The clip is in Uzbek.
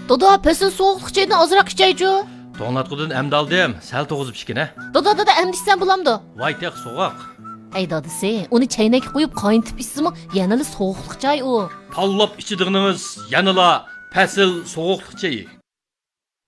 Dada, pesin soğuqluq çayını azırak içeycu. To'nglatqudan amdaldim, sal to'g'izib ichgina. Dada, emdişsen bulamdı. Voy teq so'g'oq. Ey dadisi, uni çaynak qo'yib qayntib ichsimi, yanali soğuqluq çay u. Tallab ichidig'inimiz yanala fasil so'g'oqliq chayi.